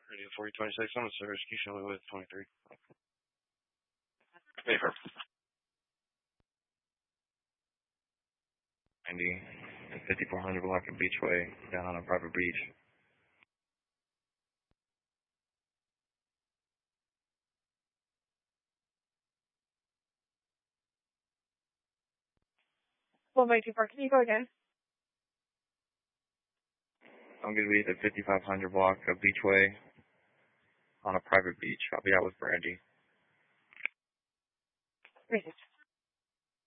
Radio 4026, I'm a service. Keisha with 23. Paper. Andy, 5400 block of Beachway, down on a private beach. One by 24. Can you go again? I'm going to be at the 5500 block of Beachway on a private beach. I'll be out with Brandy. Great.